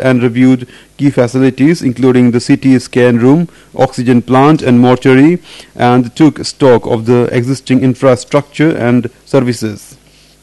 and reviewed key facilities including the CT scan room, oxygen plant and mortuary, and took stock of the existing infrastructure and services.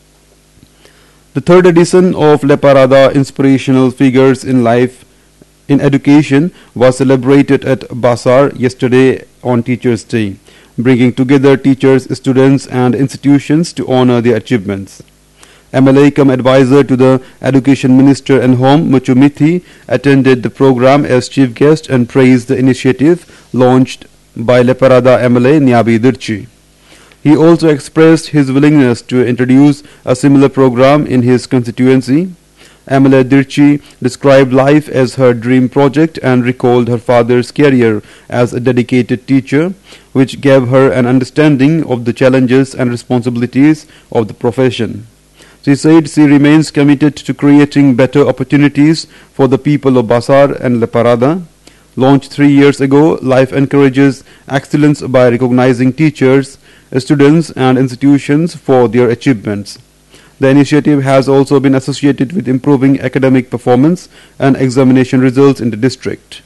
The third edition of Le Parada Inspirational Figures in Life in Education was celebrated at Basar yesterday on Teachers' Day, bringing together teachers, students and institutions to honor their achievements. MLA cum advisor to the Education Minister and Home, Muchu Mithi, attended the program as chief guest and praised the initiative launched by Le Parada MLA Nyabi Dirchi. He also expressed his willingness to introduce a similar program in his constituency. MLA Dirchi described life as her dream project and recalled her father's career as a dedicated teacher, which gave her an understanding of the challenges and responsibilities of the profession. She said she remains committed to creating better opportunities for the people of Basar and Le Parada. Launched 3 years ago, Life encourages excellence by recognizing teachers, students and institutions for their achievements. The initiative has also been associated with improving academic performance and examination results in the district.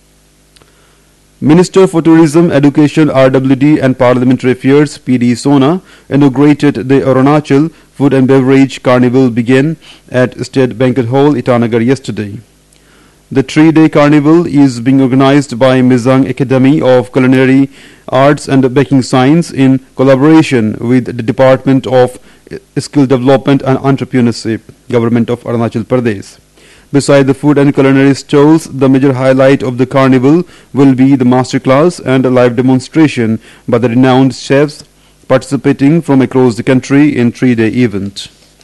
Minister for Tourism, Education, RWD and Parliamentary Affairs PD Sona inaugurated the Arunachal Food and Beverage Carnival began at State Banquet Hall, Itanagar yesterday. The 3-day carnival is being organized by Mizang Academy of Culinary Arts and Baking Science in collaboration with the Department of Skill Development and Entrepreneurship, Government of Arunachal Pradesh. Beside the food and culinary stalls, the major highlight of the carnival will be the masterclass and a live demonstration by the renowned chefs participating from across the country in 3-day event.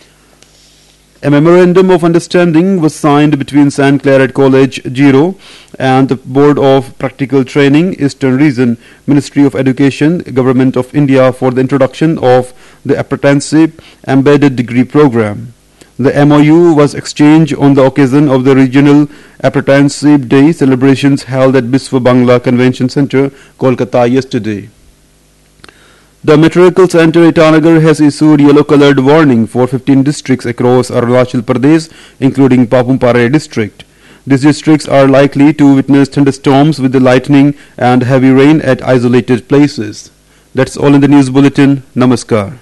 A memorandum of understanding was signed between St. Claret College, Giro, and the Board of Practical Training, Eastern Region, Ministry of Education, Government of India for the introduction of the Apprenticeship Embedded Degree Program. The MOU was exchanged on the occasion of the Regional Apprenticeship Day celebrations held at Biswa Bangla Convention Centre, Kolkata yesterday. The Meteorological Center Itanagar has issued yellow-colored warning for 15 districts across Arunachal Pradesh, including Papumpare district. These districts are likely to witness thunderstorms with the lightning and heavy rain at isolated places. That's all in the news bulletin. Namaskar.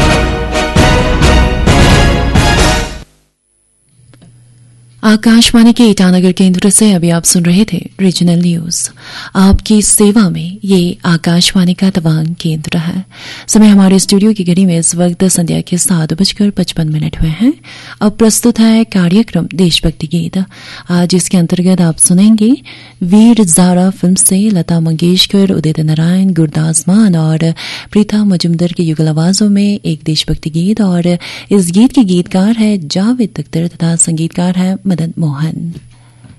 Akashvani के ईटानगर केंद्र से अभी आप सुन रहे थे regional news. आपकी सेवा में ये आकाशवाणी का तवांग केंद्र है। समय हमारे स्टूडियो की घड़ी में इस वक्त संध्या के 7:55 हुए हैं। अब प्रस्तुत है कार्यक्रम देशभक्ति गीत। आज इसके अंतर्गत आप सुनेंगे वीर ज़ारा फिल्म से लता मंगेशकर, उदित नारायण, गुरदास मान और प्रीता मजुमदार की युगल आवाजों में एक देशभक्ति गीत। और इस गीत के गीतकार है जावेद अख्तर तथा संगीतकार है मदन मोहन।